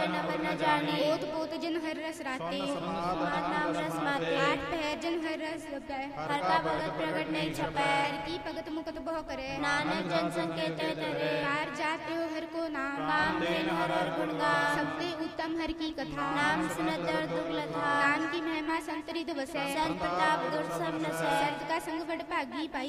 जन अवर न जाने। ओत पोत जन हर रस राते, मात नाम रस माते। आठ पहर जन हर रस जपै, हर का भगत प्रगट नहीं छपै। हर की भगत मुकत बहु करे, नानक जन संकेत तरे। पार जाते हो हर को नाम, नाम धीन हर हर गुण गान। सबसे उत्तम हर की कथा, नाम सुनत दर दुख लथा। नाम की महिमा संतरित वसै, संत प्रताप दुर् सब नसै। संत का संग बड़ भागी पाई।